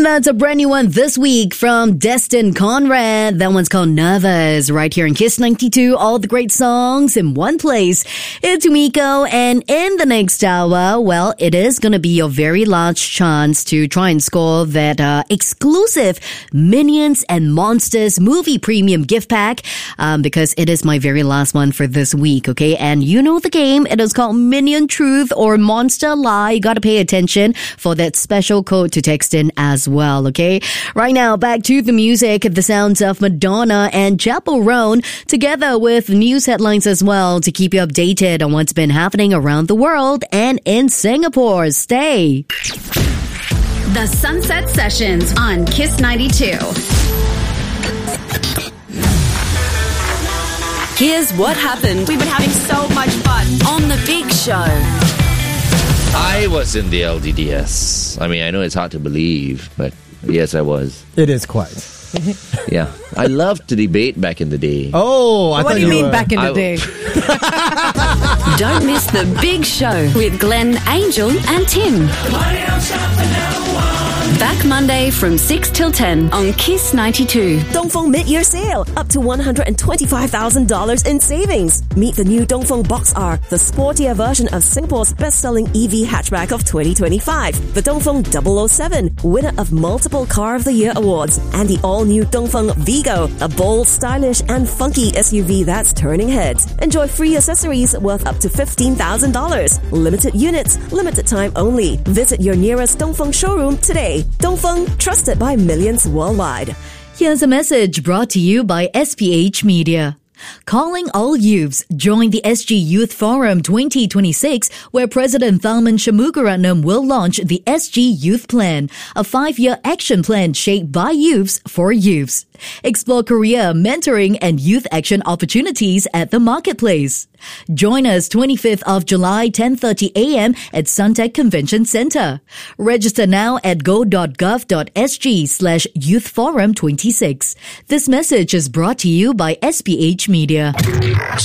that's a brand new one this week from Destin Conrad. That one's called Nervous, right here in Kiss 92. All the great songs in one place. It's Umiko, and in the next hour, well, it is going to be your very last chance to try and score that exclusive Minions and Monsters movie premium gift pack, because it is my very last one for this week, okay? And you know the game. It is called Minion Truth or Monster Lie. You got to pay attention for that special code to text in as well, okay? Right now, back to the music, the sounds of Madonna and Chappell Roan, together with news headlines as well to keep you updated on what's been happening around the world and in Singapore. Stay. The Sunset Sessions on Kiss 92. Here's what happened. We've been having so much fun on The Big Show. I was in the LDDS. I mean, I know it's hard to believe, but yes, I was. It is quite. Yeah. I loved to debate back in the day. Oh, What do you mean back in the day? Don't miss The Big Show with Glenn, Angel and Tim. Back Monday from 6 till 10 on Kiss 92. Dongfeng mid-year sale. Up to $125,000 in savings. Meet the new Dongfeng Box R, the sportier version of Singapore's best-selling EV hatchback of 2025. The Dongfeng 007, winner of multiple Car of the Year awards. And the all-new Dongfeng Vigo, a bold, stylish and funky SUV that's turning heads. Enjoy free accessories worth up to $15,000. Limited units, limited time only. Visit your nearest Dongfeng showroom today. Dongfeng, trusted by millions worldwide. Here's a message brought to you by SPH Media. Calling all youths, join the SG Youth Forum 2026, where President Tharman Shanmugaratnam will launch the SG Youth Plan, a 5-year action plan shaped by youths for youths. Explore career, mentoring, and youth action opportunities at the marketplace. Join us 25th of July, 10:30 a.m. at Suntec Convention Center. Register now at go.gov.sg/youthforum26. This message is brought to you by SPH Media.